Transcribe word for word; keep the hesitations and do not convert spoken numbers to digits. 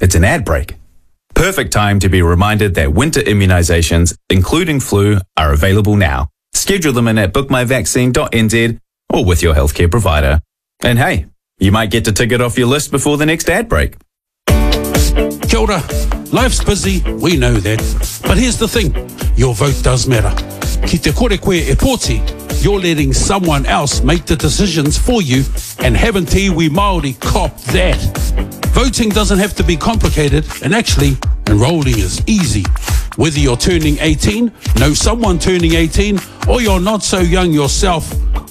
It's an ad break. Perfect time to be reminded that winter immunisations, including flu, are available now. Schedule them in at book my vaccine dot n z or with your healthcare provider. And hey, you might get to tick it off your list before the next ad break. Kia ora. Life's busy, we know that. But here's the thing, your vote does matter. Ki te kore koe e pōti, you're letting someone else make the decisions for you, and haven't we Māori cop that? Voting doesn't have to be complicated, and actually, enrolling is easy. Whether you're turning eighteen, know someone turning eighteen, or you're not so young yourself,